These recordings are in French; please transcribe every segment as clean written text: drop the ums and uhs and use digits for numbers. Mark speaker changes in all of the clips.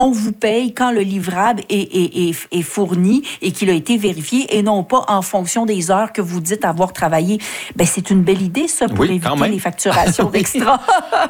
Speaker 1: on vous paye quand le livrable est fourni et qu'il a été vérifié et non pas en fonction des heures que vous dites avoir travaillé. Ben, c'est une belle idée, ça, pour éviter les facturations d'extra.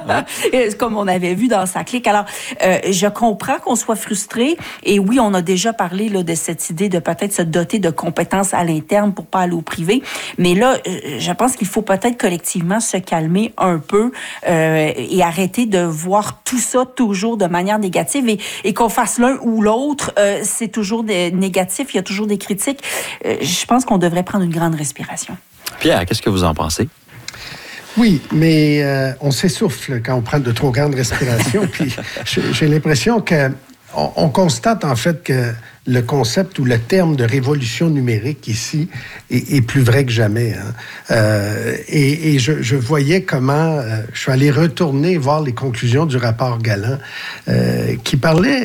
Speaker 1: Comme on avait vu dans SACLIC. Alors, je comprends qu'on soit frustré et oui, on a déjà parlé là, de cette idée de peut-être se doter de compétences à l'interne pour pas aller au privé. Mais là, je pense qu'il faut peut-être collectivement se calmer un peu et arrêter de voir tout ça toujours de manière négative et qu'on fasse l'un ou l'autre, c'est toujours négatif, il y a toujours des critiques. Je pense qu'on devrait prendre une grande respiration.
Speaker 2: Pierre, qu'est-ce que vous en pensez?
Speaker 3: Oui, mais on s'essouffle quand on prend de trop grandes respirations. Puis j'ai l'impression qu'on constate en fait que le concept ou le terme de révolution numérique ici est plus vrai que jamais. Hein. Et je voyais comment... je suis allé retourner voir les conclusions du rapport Galland qui parlait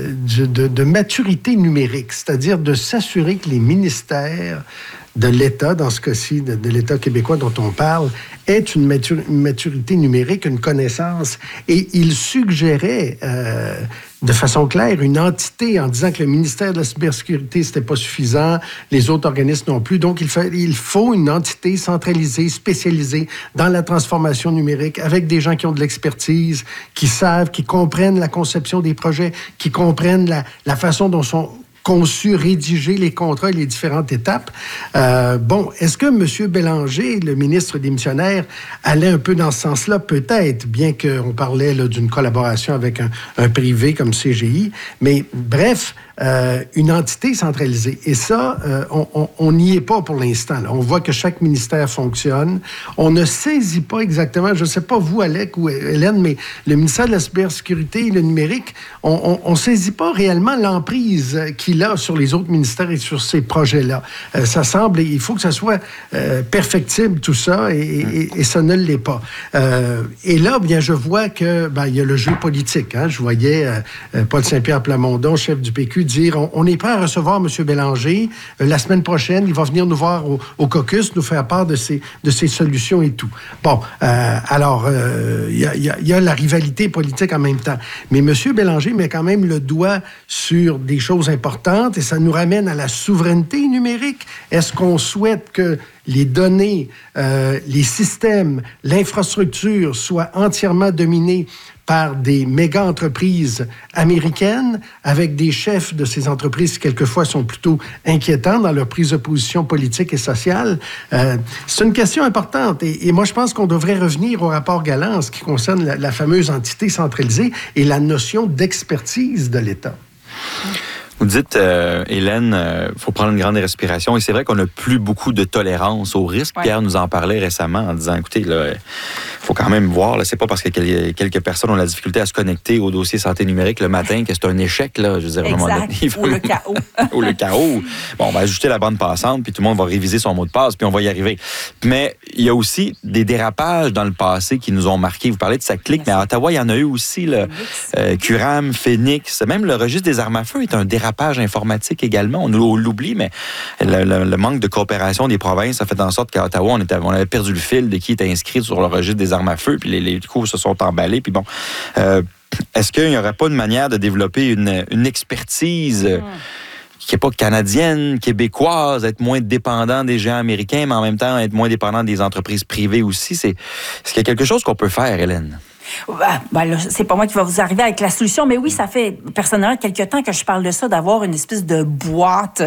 Speaker 3: de maturité numérique, c'est-à-dire de s'assurer que les ministères de l'État, dans ce cas-ci, de l'État québécois dont on parle, est une maturité numérique, une connaissance. Et il suggérait, de façon claire, une entité en disant que le ministère de la cybersécurité, c'était pas suffisant, les autres organismes non plus. Donc, il faut une entité centralisée, spécialisée dans la transformation numérique, avec des gens qui ont de l'expertise, qui savent, qui comprennent la conception des projets, qui comprennent la façon dont sont conçu, rédigé les contrats et les différentes étapes. Est-ce que M. Bélanger, le ministre démissionnaire, allait un peu dans ce sens-là? Peut-être, bien qu'on parlait là, d'une collaboration avec un privé comme CGI. Mais bref, une entité centralisée. Et ça, on n'y est pas pour l'instant. Là. On voit que chaque ministère fonctionne. On ne saisit pas exactement, je ne sais pas vous, Alec ou Hélène, mais le ministère de la cybersécurité et le numérique, on ne saisit pas réellement l'emprise qu'il a sur les autres ministères et sur ces projets-là. Ça semble, il faut que ça soit perfectible, tout ça, et ça ne l'est pas. Et là, bien, je vois que il y a le jeu politique. Hein. Je voyais Paul Saint-Pierre Plamondon, chef du PQ, dire on est prêt à recevoir M. Bélanger la semaine prochaine. Il va venir nous voir au caucus, nous faire part de ses solutions et tout. Bon, alors, il y a la rivalité politique en même temps. Mais M. Bélanger met quand même le doigt sur des choses importantes et ça nous ramène à la souveraineté numérique. Est-ce qu'on souhaite que les données, les systèmes, l'infrastructure soient entièrement dominés par des méga-entreprises américaines avec des chefs de ces entreprises qui, quelquefois, sont plutôt inquiétants dans leur prise de position politique et sociale? C'est une question importante. Et moi, je pense qu'on devrait revenir au rapport Galland en ce qui concerne la fameuse entité centralisée et la notion d'expertise de l'État.
Speaker 2: Vous dites, Hélène, il faut prendre une grande respiration. Et c'est vrai qu'on n'a plus beaucoup de tolérance au risque. Ouais. Pierre nous en parlait récemment en disant, écoutez, il faut quand même voir, là, c'est pas parce que quelques personnes ont la difficulté à se connecter au dossier santé numérique le matin que c'est un échec. Là, je veux dire,
Speaker 1: exact. Ou le chaos.
Speaker 2: Ou le chaos. Bon, on va ajouter la bande passante, puis tout le monde va réviser son mot de passe, puis on va y arriver. Mais il y a aussi des dérapages dans le passé qui nous ont marqués. Vous parlez de SACLIC, mais à Ottawa, il y en a eu aussi. Curam, Phoenix, même le registre des armes à feu est un dérapage informatique également. On l'oublie, mais le manque de coopération des provinces a fait en sorte qu'à Ottawa, on avait perdu le fil de qui était inscrit sur le registre des armes à feu, puis les coups se sont emballés. Puis bon, est-ce qu'il n'y aurait pas une manière de développer une expertise qui n'est pas canadienne, québécoise, être moins dépendant des géants américains, mais en même temps être moins dépendant des entreprises privées aussi? Est-ce qu'il y a quelque chose qu'on peut faire, Hélène?
Speaker 1: Là, c'est pas moi qui va vous arriver avec la solution, mais oui, ça fait personnellement quelque temps que je parle de ça, d'avoir une espèce de boîte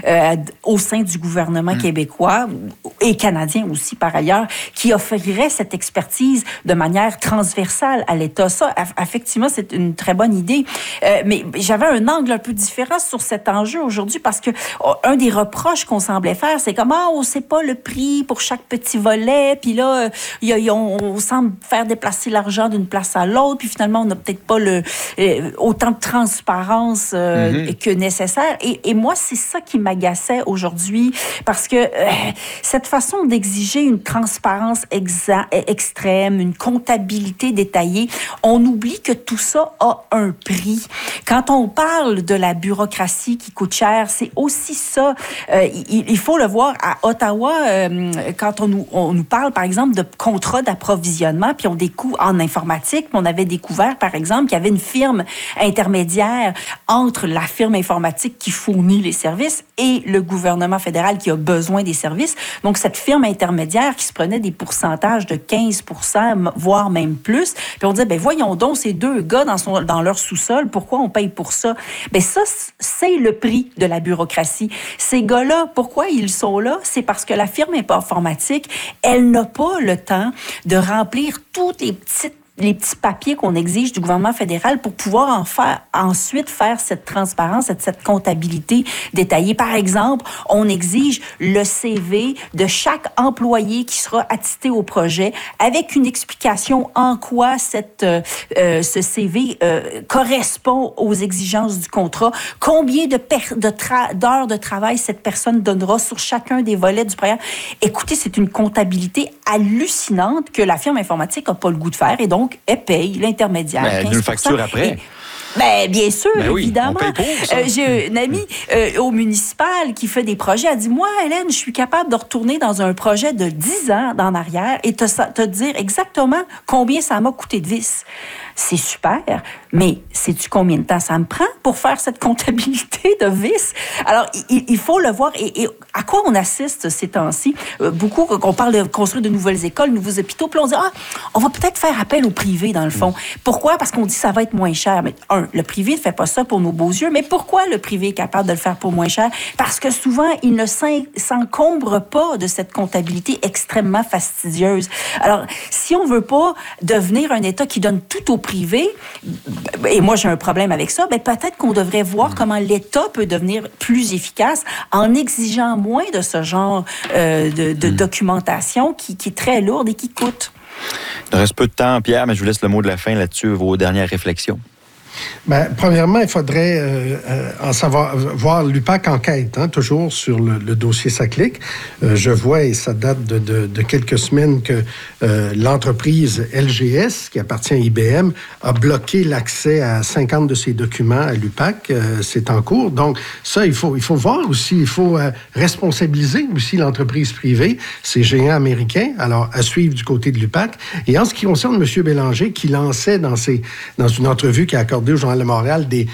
Speaker 1: au sein du gouvernement québécois et canadien aussi par ailleurs, qui offrirait cette expertise de manière transversale à l'État. Ça, effectivement, c'est une très bonne idée, mais j'avais un angle un peu différent sur cet enjeu aujourd'hui parce que un des reproches qu'on semblait faire, c'est comme on sait pas le prix pour chaque petit volet, puis là, on semble faire déplacer l'argent d'une place à l'autre, puis finalement, on n'a peut-être pas autant de transparence que nécessaire. Et moi, c'est ça qui m'agaçait aujourd'hui, parce que cette façon d'exiger une transparence extrême, une comptabilité détaillée, on oublie que tout ça a un prix. Quand on parle de la bureaucratie qui coûte cher, c'est aussi ça. Il faut le voir à Ottawa, quand on nous parle, par exemple, de contrats d'approvisionnement, puis on des coûts en information informatique. On avait découvert, par exemple, qu'il y avait une firme intermédiaire entre la firme informatique qui fournit les services et le gouvernement fédéral qui a besoin des services. Donc, cette firme intermédiaire qui se prenait des pourcentages de 15%, voire même plus. Puis on disait, ben voyons donc, ces deux gars dans leur sous-sol, pourquoi on paye pour ça? Ben ça, c'est le prix de la bureaucratie. Ces gars-là, pourquoi ils sont là? C'est parce que la firme informatique, elle n'a pas le temps de remplir toutes les petits papiers qu'on exige du gouvernement fédéral pour pouvoir ensuite faire cette transparence, cette comptabilité détaillée. Par exemple, on exige le CV de chaque employé qui sera attesté au projet avec une explication en quoi ce CV correspond aux exigences du contrat, combien d'heures de travail cette personne donnera sur chacun des volets du programme. Écoutez, c'est une comptabilité hallucinante que la firme informatique n'a pas le goût de faire et donc elle paye l'intermédiaire.
Speaker 2: Mais elle nous le facture après.
Speaker 1: Bien sûr,
Speaker 2: oui,
Speaker 1: évidemment.
Speaker 2: On paye pour ça.
Speaker 1: J'ai une amie au municipal qui fait des projets. Elle dit, moi, Hélène, je suis capable de retourner dans un projet de 10 ans en arrière et te dire exactement combien ça m'a coûté de vis. C'est super, mais sais-tu combien de temps ça me prend pour faire cette comptabilité de vis? Alors, il faut le voir. Et à quoi on assiste ces temps-ci? Beaucoup, on parle de construire de nouvelles écoles, de nouveaux hôpitaux, puis on dit, on va peut-être faire appel au privé, dans le fond. Pourquoi? Parce qu'on dit que ça va être moins cher. Mais le privé ne fait pas ça pour nos beaux yeux. Mais pourquoi le privé est capable de le faire pour moins cher? Parce que souvent, il ne s'encombre pas de cette comptabilité extrêmement fastidieuse. Alors, si on veut pas devenir un État qui donne tout au privé, et moi j'ai un problème avec ça, peut-être qu'on devrait voir comment l'État peut devenir plus efficace en exigeant moins de ce genre de documentation qui est très lourde et qui coûte.
Speaker 2: Il reste peu de temps, Pierre, mais je vous laisse le mot de la fin là-dessus, vos dernières réflexions.
Speaker 3: Premièrement, il faudrait voir l'UPAC enquête, toujours sur le dossier SACLIC. Je vois, et ça date de quelques semaines, que l'entreprise LGS, qui appartient à IBM, a bloqué l'accès à 50 de ses documents à l'UPAC. C'est en cours. Donc, ça, il faut voir aussi. Il faut responsabiliser aussi l'entreprise privée, ces géants américains. Alors, à suivre du côté de l'UPAC. Et en ce qui concerne M. Bélanger, qui lançait dans une entrevue qu'il a accordée au Journal de Montréal des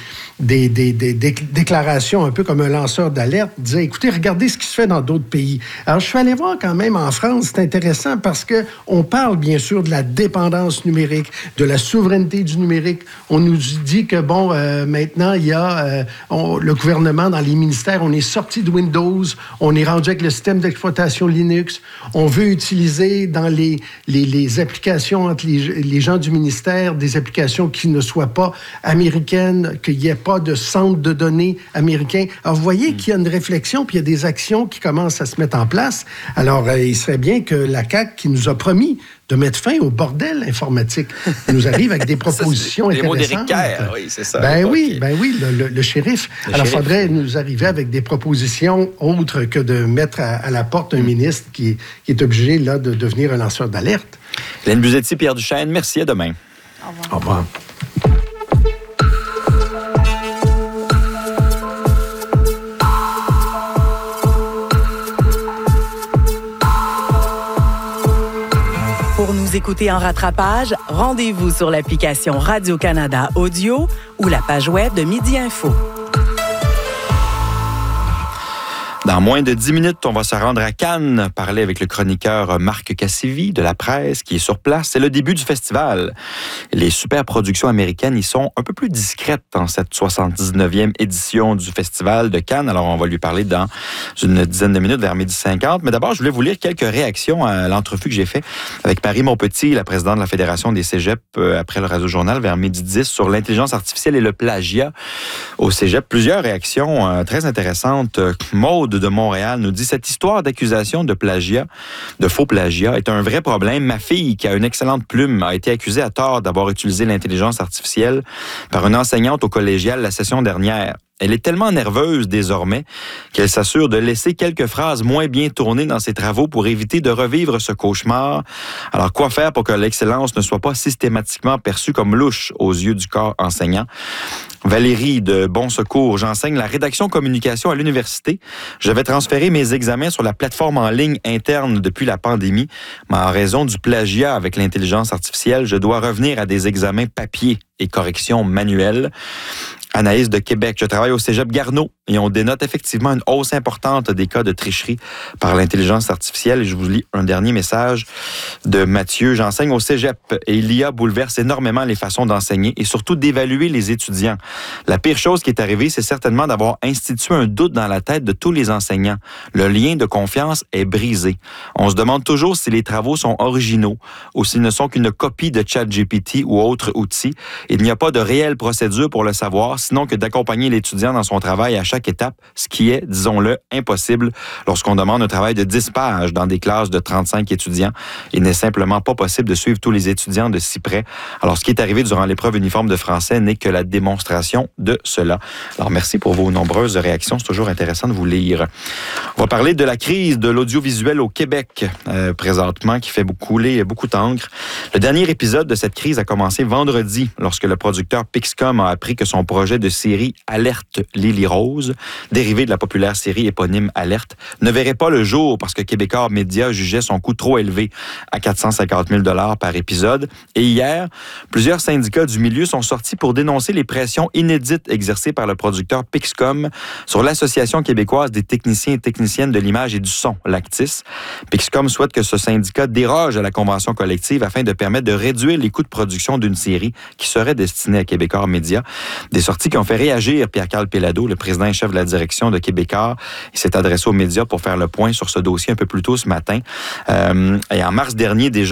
Speaker 3: déclarations un peu comme un lanceur d'alerte, disait, écoutez, regardez ce qui se fait dans d'autres pays. Alors, je suis allé voir quand même en France, c'est intéressant parce que on parle bien sûr de la dépendance numérique, de la souveraineté du numérique. On nous dit que, maintenant, il y a le gouvernement dans les ministères, on est sorti de Windows, on est rendu avec le système d'exploitation Linux, on veut utiliser dans les applications entre les gens du ministère des applications qui ne soient pas américaine, qu'il n'y ait pas de centre de données américain. Alors, vous voyez qu'il y a une réflexion, puis il y a des actions qui commencent à se mettre en place. Alors, il serait bien que la CAQ, qui nous a promis de mettre fin au bordel informatique, nous arrive avec des propositions intéressantes. Les mots d'Éric
Speaker 2: Kerr, oui, c'est ça.
Speaker 3: Oui, le shérif. Alors, il faudrait nous arriver avec des propositions autres que de mettre à la porte un ministre qui est obligé là, de devenir un lanceur d'alerte.
Speaker 2: Hélène Buzetti, Pierre Duchesne, merci, à demain.
Speaker 1: Au revoir.
Speaker 3: Au revoir.
Speaker 4: Pour nous écouter en rattrapage, rendez-vous sur l'application Radio-Canada Audio ou la page web de Midi Info.
Speaker 2: Dans moins de 10 minutes, on va se rendre à Cannes, parler avec le chroniqueur Marc Cassivi de La Presse qui est sur place. C'est le début du festival. Les super productions américaines y sont un peu plus discrètes dans cette 79e édition du festival de Cannes. Alors, on va lui parler dans une dizaine de minutes, vers 12h50. Mais d'abord, je voulais vous lire quelques réactions à l'entrevue que j'ai faite avec Marie Montpetit, la présidente de la Fédération des cégeps, après le Radio-Journal, vers 12h10, sur l'intelligence artificielle et le plagiat au cégep. Plusieurs réactions très intéressantes. Maude de Montréal nous dit « Cette histoire d'accusation de plagiat, de faux plagiat, est un vrai problème. Ma fille, qui a une excellente plume, a été accusée à tort d'avoir utilisé l'intelligence artificielle par une enseignante au collégial la session dernière. Elle est tellement nerveuse désormais qu'elle s'assure de laisser quelques phrases moins bien tournées dans ses travaux pour éviter de revivre ce cauchemar. Alors, quoi faire pour que l'excellence ne soit pas systématiquement perçue comme louche aux yeux du corps enseignant? » Valérie de Bon Secours, j'enseigne la rédaction communication à l'université. Je vais transférer mes examens sur la plateforme en ligne interne depuis la pandémie, mais en raison du plagiat avec l'intelligence artificielle, je dois revenir à des examens papier et corrections manuelles. Anaïs de Québec, je travaille au cégep Garneau et on dénote effectivement une hausse importante des cas de tricherie par l'intelligence artificielle. Et je vous lis un dernier message de Mathieu. J'enseigne au cégep et l'IA bouleverse énormément les façons d'enseigner et surtout d'évaluer les étudiants. La pire chose qui est arrivée, c'est certainement d'avoir institué un doute dans la tête de tous les enseignants. Le lien de confiance est brisé. On se demande toujours si les travaux sont originaux ou s'ils ne sont qu'une copie de ChatGPT ou autre outil. Il n'y a pas de réelle procédure pour le savoir, sinon que d'accompagner l'étudiant dans son travail à chaque étape, ce qui est, disons-le, impossible lorsqu'on demande un travail de 10 pages dans des classes de 35 étudiants. Il n'est simplement pas possible de suivre tous les étudiants de si près. Alors, ce qui est arrivé durant l'épreuve uniforme de français n'est que la démonstration de cela. Alors, merci pour vos nombreuses réactions. C'est toujours intéressant de vous lire. On va parler de la crise de l'audiovisuel au Québec, présentement, qui fait couler beaucoup d'encre. Le dernier épisode de cette crise a commencé vendredi, lorsque le producteur Pixcom a appris que son projet de série Alerte Lily Rose, dérivé de la populaire série éponyme Alerte, ne verrait pas le jour parce que Québécois Média jugeait son coût trop élevé à 450 000 $ par épisode. Et hier, plusieurs syndicats du milieu sont sortis pour dénoncer les pressions inédites exercées par le producteur Pixcom sur l'Association québécoise des techniciens et techniciennes de l'image et du son, l'ACTIS. Pixcom souhaite que ce syndicat déroge à la convention collective afin de permettre de réduire les coûts de production d'une série qui serait destinée à Québécois Média. Des sorties qui ont fait réagir Pierre-Carl Péladeau, le président et chef de la direction de Québécois. Il s'est adressé aux médias pour faire le point sur ce dossier un peu plus tôt ce matin. Et en mars dernier, déjà,